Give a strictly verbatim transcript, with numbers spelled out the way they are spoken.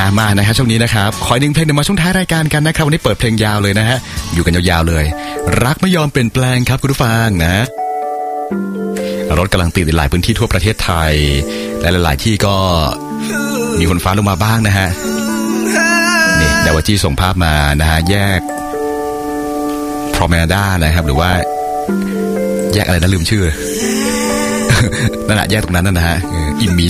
นะมานะครับช่วงนี้นะครับขอหนึ่งเพลงเดี๋ยวมาช่วงท้ายรายการกันนะครับวันนี้เปิดเพลงยาวเลยนะฮะอยู่กันยาวๆเลยรักไม่ยอมเปลี่ยนแปลงครับคุณผู้ฟังนะรถกำลังติดในหลายพื้นที่ทั่วประเทศไทยและหลายๆที่ก็มีฝนฟ้าลงมาบ้างนะฮะนี่ดาวจีส่งภาพมานะฮะแยกพรอเมนาดานะครับหรือว่าแยกอะไรนะลืมชื่อนั่นแหละแยกตรงนั้นนะฮะอิมมี